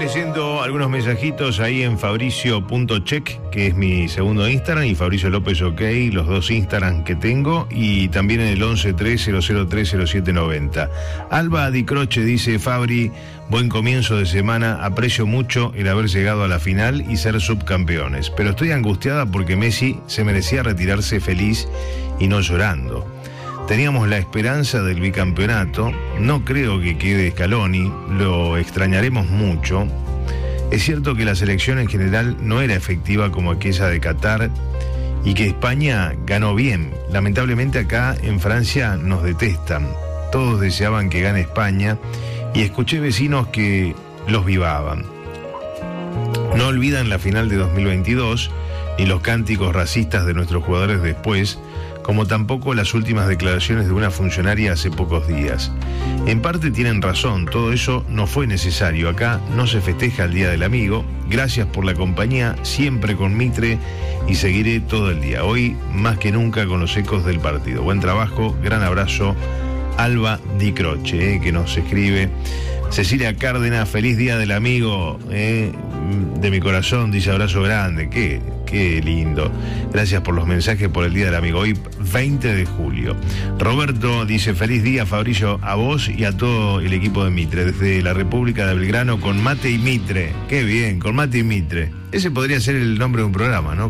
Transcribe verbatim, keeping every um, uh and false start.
leyendo algunos mensajitos ahí en fabricio punto check, que es mi segundo Instagram, y Fabricio López OK, los dos Instagram que tengo, y también en el once tres cero cero tres cero siete noventa. Alba Di Croce dice: Fabri, buen comienzo de semana, aprecio mucho el haber llegado a la final y ser subcampeones, pero estoy angustiada porque Messi se merecía retirarse feliz y no llorando. Teníamos la esperanza del bicampeonato, no creo que quede Scaloni, lo extrañaremos mucho. Es cierto que la selección en general no era efectiva como aquella de Qatar y que España ganó bien. Lamentablemente acá en Francia nos detestan, todos deseaban que gane España y escuché vecinos que los vivaban. No olvidan la final de dos mil veintidós ni los cánticos racistas de nuestros jugadores después, como tampoco las últimas declaraciones de una funcionaria hace pocos días. En parte tienen razón, todo eso no fue necesario. Acá no se festeja el Día del Amigo. Gracias por la compañía, siempre con Mitre, y seguiré todo el día. Hoy más que nunca con los ecos del partido. Buen trabajo, gran abrazo. Alba Di Croce, eh, que nos escribe. Cecilia Cárdenas, feliz Día del Amigo, eh, de mi corazón, dice abrazo grande. Qué, qué lindo. Gracias por los mensajes por el Día del Amigo. Hoy, veinte de julio. Roberto dice: feliz día, Fabricio, a vos y a todo el equipo de Mitre, desde la República de Belgrano, con mate y Mitre. Qué bien, con mate y Mitre. Ese podría ser el nombre de un programa, ¿no?